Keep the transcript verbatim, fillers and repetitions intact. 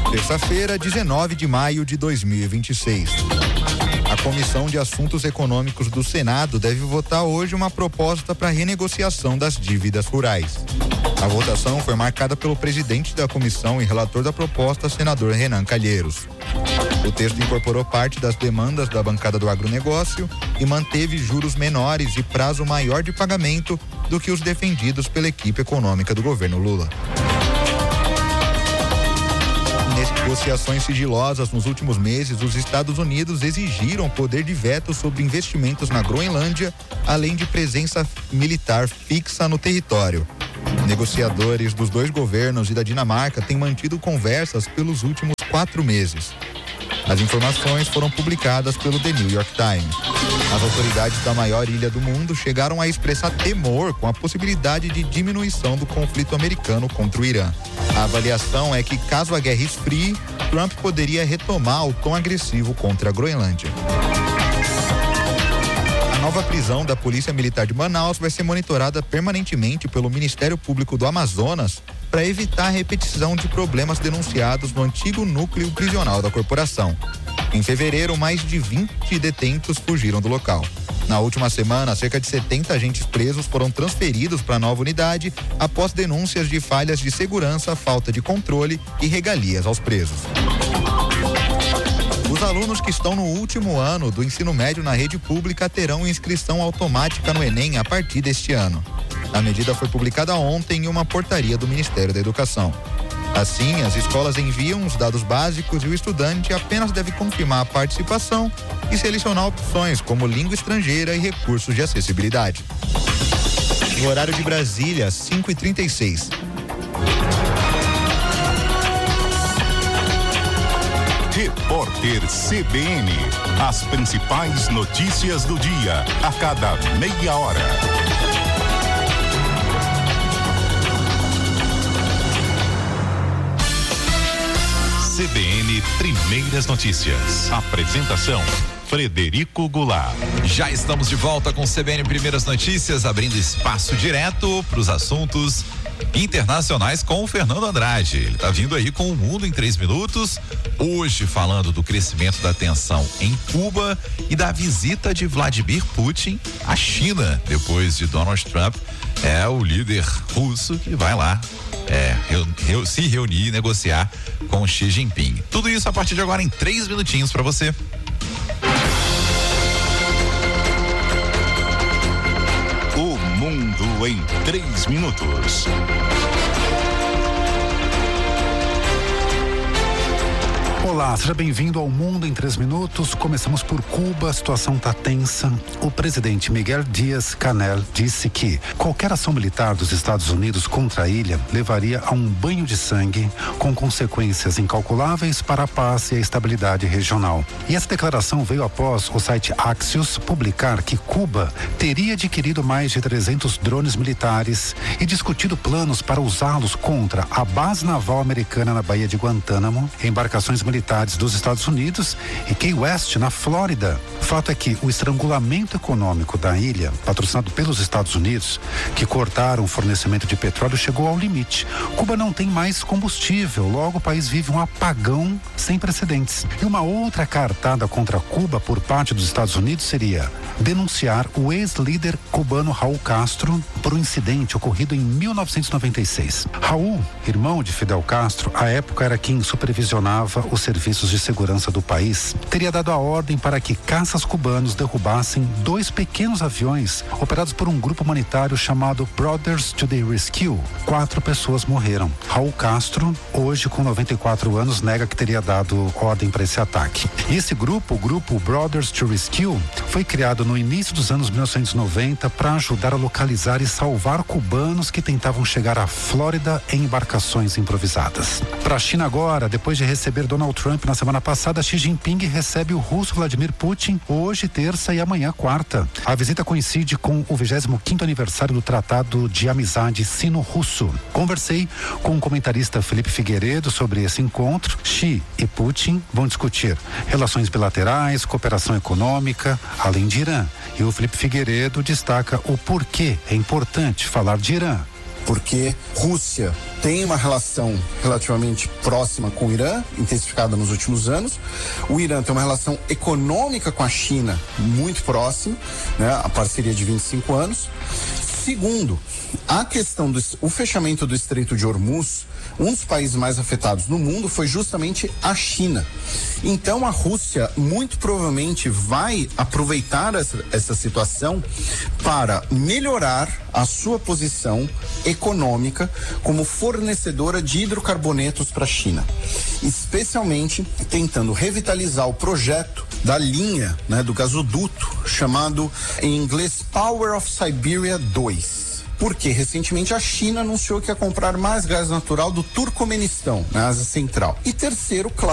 Terça-feira, dezenove de maio de dois mil e vinte e seis. A Comissão de Assuntos Econômicos do Senado deve votar hoje uma proposta para renegociação das dívidas rurais. A votação foi marcada pelo presidente da comissão e relator da proposta, senador Renan Calheiros. O texto incorporou parte das demandas da bancada do agronegócio e manteve juros menores e prazo maior de pagamento do que os defendidos pela equipe econômica do governo Lula. Em negociações sigilosas nos últimos meses, os Estados Unidos exigiram poder de veto sobre investimentos na Groenlândia, além de presença militar fixa no território. Negociadores dos dois governos e da Dinamarca têm mantido conversas pelos últimos quatro meses. As informações foram publicadas pelo The New York Times. As autoridades da maior ilha do mundo chegaram a expressar temor com a possibilidade de diminuição do conflito americano contra o Irã. A avaliação é que, caso a guerra esfrie, Trump poderia retomar o tom agressivo contra a Groenlândia. A nova prisão da Polícia Militar de Manaus vai ser monitorada permanentemente pelo Ministério Público do Amazonas para evitar a repetição de problemas denunciados no antigo núcleo prisional da corporação. Em fevereiro, mais de vinte detentos fugiram do local. Na última semana, cerca de setenta agentes presos foram transferidos para a nova unidade após denúncias de falhas de segurança, falta de controle e regalias aos presos. Os alunos que estão no último ano do ensino médio na rede pública terão inscrição automática no Enem a partir deste ano. A medida foi publicada ontem em uma portaria do Ministério da Educação. Assim, as escolas enviam os dados básicos e o estudante apenas deve confirmar a participação e selecionar opções como língua estrangeira e recursos de acessibilidade. No horário de Brasília, cinco e trinta e seis. Repórter C B N. As principais notícias do dia, a cada meia hora. C B N Primeiras Notícias. Apresentação: Frederico Goulart. Já estamos de volta com C B N Primeiras Notícias, abrindo espaço direto para os assuntos internacionais com o Fernando Andrade. Ele está vindo aí com o Mundo em três minutos. Hoje falando do crescimento da tensão em Cuba e da visita de Vladimir Putin à China, depois de Donald Trump, é o líder russo que vai lá É, reu, reu, se reunir e negociar com Xi Jinping. Tudo isso a partir de agora em três minutinhos para você. O Mundo em três minutos. Olá, seja bem-vindo ao Mundo em três minutos. Começamos por Cuba, a situação está tensa. O presidente Miguel Díaz-Canel disse que qualquer ação militar dos Estados Unidos contra a ilha levaria a um banho de sangue com consequências incalculáveis para a paz e a estabilidade regional. E essa declaração veio após o site Axios publicar que Cuba teria adquirido mais de trezentos drones militares e discutido planos para usá-los contra a base naval americana na Baía de Guantánamo, embarcações militares dos Estados Unidos e Key West, na Flórida. O fato é que o estrangulamento econômico da ilha, patrocinado pelos Estados Unidos, que cortaram o fornecimento de petróleo, chegou ao limite. Cuba não tem mais combustível, logo o país vive um apagão sem precedentes. E uma outra cartada contra Cuba por parte dos Estados Unidos seria denunciar o ex-líder cubano Raul Castro por um incidente ocorrido em mil novecentos e noventa e seis. Raul, irmão de Fidel Castro, à época era quem supervisionava os serviços de segurança do país, teria dado a ordem para que caças cubanos derrubassem dois pequenos aviões operados por um grupo humanitário chamado Brothers to the Rescue. Quatro pessoas morreram. Raul Castro, hoje com noventa e quatro anos, nega que teria dado ordem para esse ataque. E esse grupo, o grupo Brothers to Rescue, foi criado no início dos anos mil novecentos e noventa para ajudar a localizar e salvar cubanos que tentavam chegar à Flórida em embarcações improvisadas. Para a China agora, depois de receber Donald Trump na semana passada, Xi Jinping recebe o russo Vladimir Putin hoje, terça, e amanhã, quarta. A visita coincide com o vigésimo quinto aniversário do Tratado de Amizade Sino-Russo. Conversei com o comentarista Felipe Figueiredo sobre esse encontro. Xi e Putin vão discutir relações bilaterais, cooperação econômica, além de Irã. E o Felipe Figueiredo destaca o porquê é importante falar de Irã. porque Rússia tem uma relação relativamente próxima com o Irã, intensificada nos últimos anos. O Irã tem uma relação econômica com a China muito próxima, né? A parceria de vinte e cinco anos. Segundo, a questão do o fechamento do Estreito de Hormuz, um dos países mais afetados no mundo foi justamente a China. Então a Rússia muito provavelmente vai aproveitar essa, essa situação para melhorar a sua posição econômica como fornecedora de hidrocarbonetos para a China, especialmente tentando revitalizar o projeto da linha, né, do gasoduto, chamado em inglês Power of Siberia dois. Porque recentemente a China anunciou que ia comprar mais gás natural do Turcomenistão, na Ásia Central. E terceiro, claro,